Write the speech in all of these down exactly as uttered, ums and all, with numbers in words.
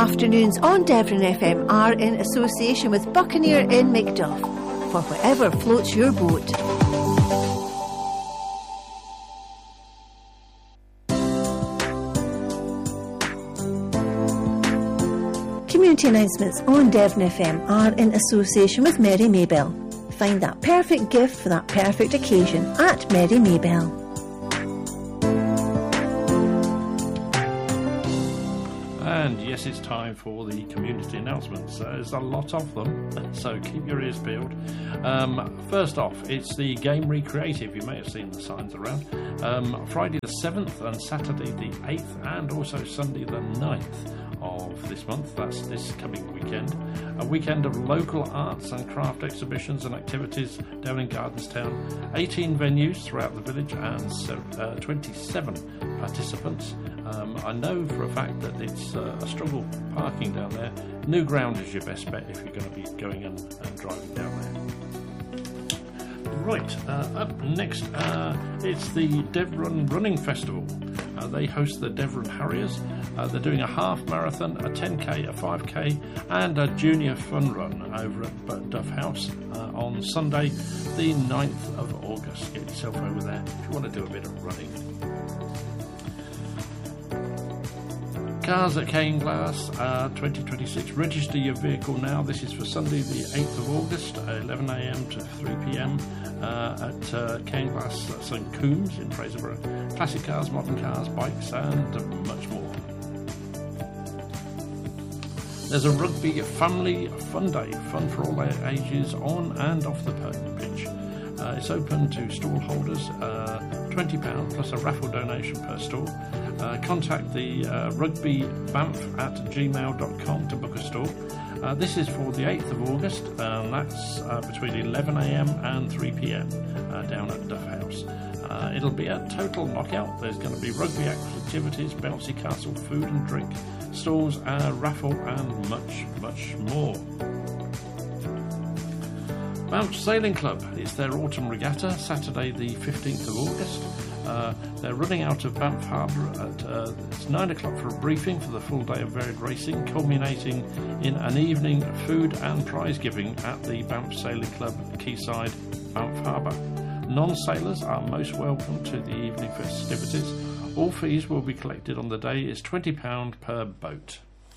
afternoons on Devon F M are in association with Buccaneer in Macduff, for whatever floats your boat. Community announcements on Devon F M are in association with Mary Maybell. Find that perfect gift for that perfect occasion at Mary Maybell. And yes, it's time for the community announcements. Uh, there's a lot of them, so keep your ears peeled. Um, first off, it's the Game Recreative. You may have seen the signs around. Um, Friday the seventh and Saturday the eighth, and also Sunday the ninth of this month. That's this coming weekend. A weekend of local arts and craft exhibitions and activities down in Gardenstown. eighteen venues throughout the village and uh, twenty-seven participants. Um, I know for a fact that it's uh, a struggle parking down there. New ground is your best bet if you're going to be going and, and driving down there. Right, uh, up next, uh, it's the Devon Running Festival. Uh, they host the Devon Harriers. Uh, they're doing a half marathon, a ten K, a five K, and a junior fun run over at Duff House uh, on Sunday, the ninth of August. Get yourself over there if you want to do a bit of running. Cars at Cairnglass uh, twenty twenty-six. Register your vehicle now. This is for Sunday the eighth of August, eleven a m to three p m uh, at uh, Cairnglass at St Coombs in Fraserburgh. Classic cars, modern cars, bikes and much more. There's a rugby family fun day, fun for all ages on and off the pitch. Uh, it's open to stall holders, uh, twenty pounds plus a raffle donation per stall. Uh, contact the uh, rugbybamf at gmail dot com to book a stall. Uh, this is for the eighth of August, and that's uh, between eleven a m and three p m uh, down at Duff House. Uh, it'll be a total knockout. There's going to be rugby activities, bouncy castle, food and drink, stalls, uh, raffle, and much, much more. Banff Sailing Club, it's their autumn regatta, Saturday the fifteenth of August. Uh, they're running out of Banff Harbour at uh, it's nine o'clock for a briefing for the full day of varied racing, culminating in an evening of food and prize giving at the Banff Sailing Club Quayside, Banff Harbour. Non-sailors are most welcome to the evening festivities. All fees will be collected on the day. It's twenty pounds per boat.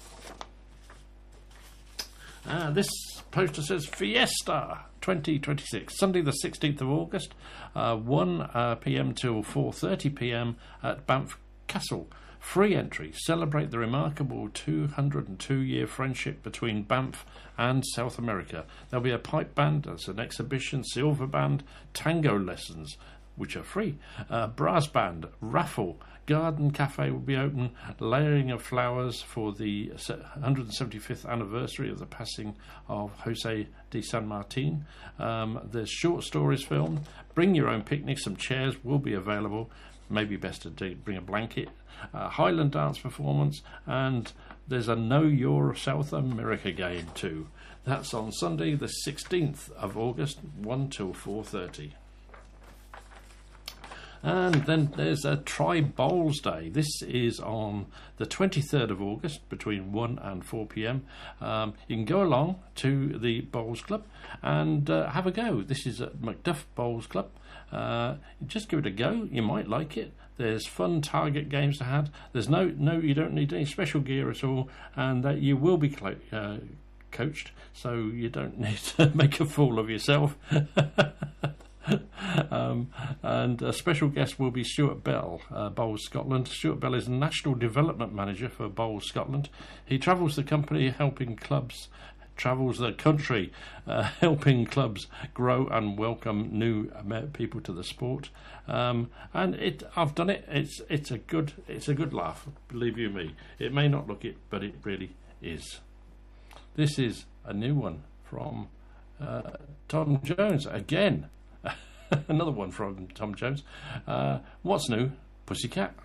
Uh, this poster says Fiesta twenty twenty-six, Sunday the sixteenth of August, uh, one p m till four thirty p m at Banff Castle. Free entry. Celebrate the remarkable two hundred two year friendship between Banff and South America. There'll be a pipe band, there's an exhibition, silver band, tango lessons, which are free, uh, brass band, raffle, garden cafe will be open, layering of flowers for the one hundred seventy-fifth anniversary of the passing of Jose de San Martin. Um, there's short stories filmed. Bring your own picnic, some chairs will be available. Maybe best to do, bring a blanket. Uh, Highland dance performance, and there's a Know Your South America game too. That's on Sunday the sixteenth of August, one till four thirty. And then there's a Try Bowls Day. This is on the twenty-third of August between one and four p m. Um, you can go along to the Bowls Club and uh, have a go. This is at Macduff Bowls Club. Uh, just give it a go. You might like it. There's fun target games to have. There's no, no, you don't need any special gear at all, and that you will be clo- uh, coached, so you don't need to make a fool of yourself. um, and a special guest will be Stuart Bell, uh, Bowls Scotland. Stuart Bell is National Development Manager for Bowls Scotland. He travels the company helping clubs, travels the country uh, helping clubs grow and welcome new people to the sport. Um, and it, I've done it. It's it's a good it's a good laugh. Believe you me, it may not look it, but it really is. This is a new one from uh, Tom Jones again. Another one from Tom Jones. Uh, what's new, Pussycat?